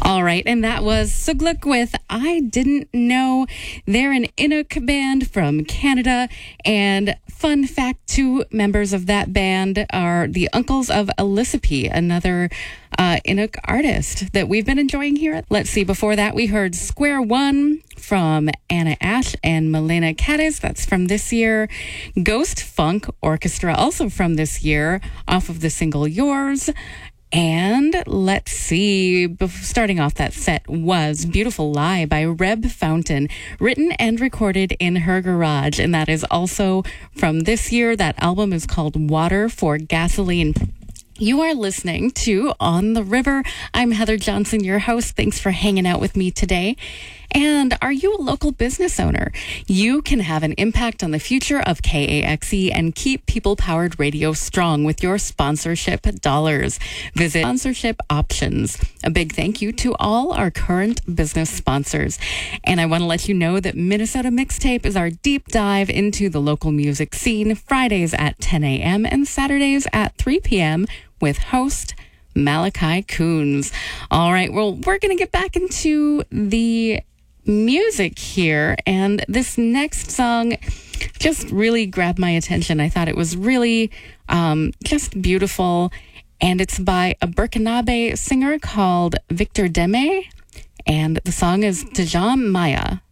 All right, and that was Sugluk with I Didn't Know. They're an Inuk band from Canada, and fun fact, two members of that band are the uncles of Elisippi, another Inuk artist that we've been enjoying here. Let's see, before that we heard Square One from Anna Ash and Milena Caddis. That's from this year. Ghost Funk Orchestra, also from this year, off of the single Yours. And let's see, starting off that set was Beautiful Lie by Reb Fountain, written and recorded in her garage. And that is also from this year. That album is called Water for Gasoline. You are listening to On the River. I'm Heather Johnson, your host. Thanks for hanging out with me today. And are you a local business owner? You can have an impact on the future of KAXE and keep people-powered radio strong with your sponsorship dollars. Visit Sponsorship Options. A big thank you to all our current business sponsors. And I want to let you know that Minnesota Mixtape is our deep dive into the local music scene, Fridays at 10 a.m. and Saturdays at 3 p.m. with host Malachi Coons. All right, well, we're going to get back into the music here, and this next song just really grabbed my attention. I thought it was really just beautiful, and it's by a Burkinabe singer called Victor Deme, and the song is Tejam Maya.